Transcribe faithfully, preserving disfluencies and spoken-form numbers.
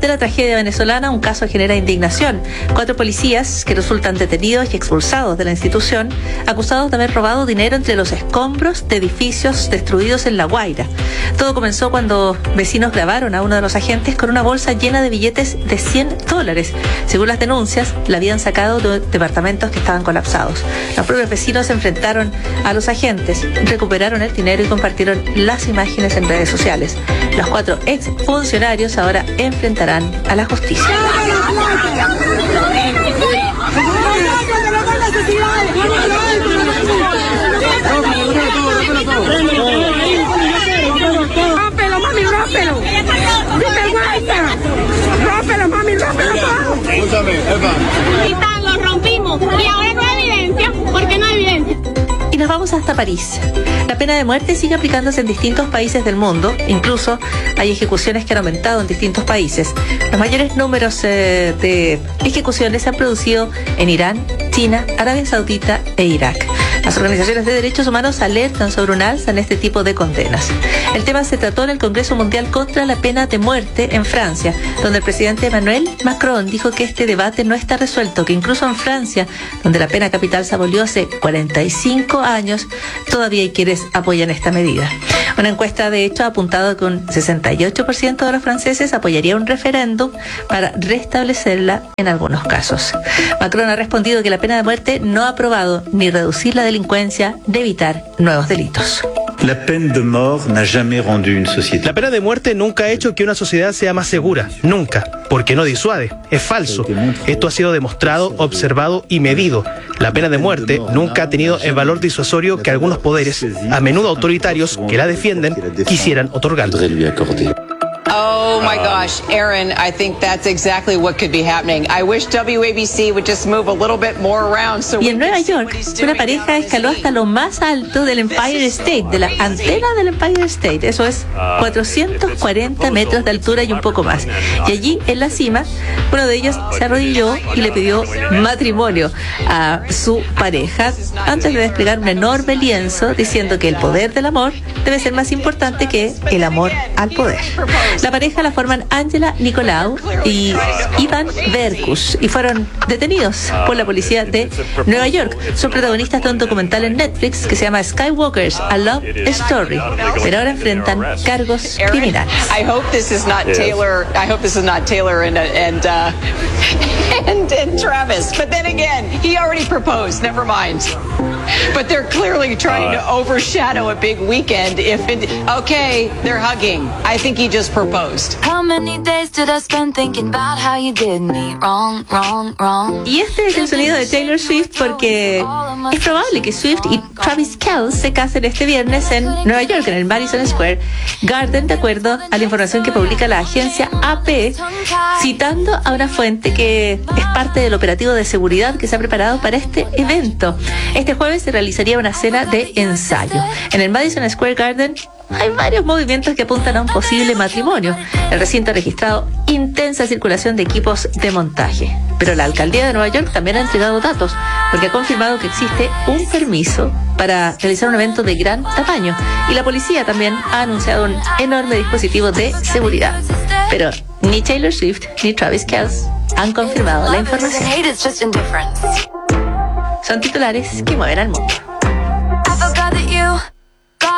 la tragedia venezolana, un caso genera indignación. Cuatro policías que resultan detenidos y expulsados de la institución, acusados de haber robado dinero entre los escombros de edificios destruidos en La Guaira. Todo comenzó cuando vecinos grabaron a uno de los agentes con una bolsa llena de billetes de cien dólares. Según las denuncias, la habían sacado de departamentos que estaban colapsados. Los propios vecinos se enfrentaron a los agentes, recuperaron el dinero y compartieron las imágenes en redes sociales. Los cuatro exfuncionarios ahora enfrentarán a la justicia. ¡Rómpelo, mami, rómpelo! ¡Sin vergüenza! ¡Rómpelo, mami, rómpelo todo! Escúchame, Eva. Ahorita lo rompimos y ahora no hay evidencia. ¿Por qué no hay evidencia? Y nos vamos hasta París. La pena de muerte sigue aplicándose en distintos países del mundo. Incluso hay ejecuciones que han aumentado en distintos países. Los mayores números eh, de ejecuciones se han producido en Irán, China, Arabia Saudita e Irak. Las organizaciones de derechos humanos alertan sobre un alza en este tipo de condenas. El tema se trató en el Congreso Mundial contra la Pena de Muerte en Francia, donde el presidente Emmanuel Macron dijo que este debate no está resuelto, que incluso en Francia, donde la pena capital se abolió hace cuarenta y cinco años, todavía hay quienes apoyan esta medida. Una encuesta, de hecho, ha apuntado que un sesenta y ocho por ciento de los franceses apoyaría un referéndum para restablecerla en algunos casos. Macron ha respondido que la pena de muerte no ha aprobado ni reducir la delincuencia ni evitar nuevos delitos. La peine de mort n'a jamais rendu une société. La pena de muerte nunca ha hecho que una sociedad sea más segura, nunca, porque no disuade, es falso. Esto ha sido demostrado, observado y medido. La pena de muerte nunca ha tenido el valor disuasorio que algunos poderes, a menudo autoritarios, que la defienden, quisieran otorgar. Oh my gosh, Aaron, I think that's exactly what could be happening. I wish W A B C would just move a little bit more around. So y en Nueva York, una pareja escaló hasta lo más alto del Empire State, de la antena del Empire State. Eso es cuatrocientos cuarenta metros de altura y un poco más. Y allí, en la cima, uno de ellos se arrodilló y le pidió matrimonio a su pareja antes de desplegar un enorme lienzo diciendo que el poder del amor debe ser más importante que el amor al poder. La pareja la forman Angela Nicolau y Ivan Verkus y fueron detenidos por la policía de Nueva York. Son protagonistas de un documental en Netflix que se llama Skywalkers, A Love Story, pero ahora enfrentan cargos criminales. I hope this is not Taylor. I hope this is not Taylor and and uh, and, and Travis. But then again, he already proposed. Never mind. But they're clearly trying to overshadow a big weekend. If it, okay, they're hugging. I think he just proposed. How many days did I spend thinking about how you did me wrong, wrong, wrong? Y este es el sonido de Taylor Swift porque es probable que Swift y Travis Kelce se casen este viernes en Nueva York, en el Madison Square Garden, de acuerdo a la información que publica la agencia A P, citando a una fuente que es parte del operativo de seguridad que se ha preparado para este evento. Este jueves se realizaría una cena de ensayo. En el Madison Square Garden hay varios movimientos que apuntan a un posible matrimonio. El recinto ha registrado intensa circulación de equipos de montaje. Pero la alcaldía de Nueva York también ha entregado datos, porque ha confirmado que existe un permiso para realizar un evento de gran tamaño. Y la policía también ha anunciado un enorme dispositivo de seguridad. Pero ni Taylor Swift ni Travis Kelce han confirmado la información. Son titulares que mueven al mundo.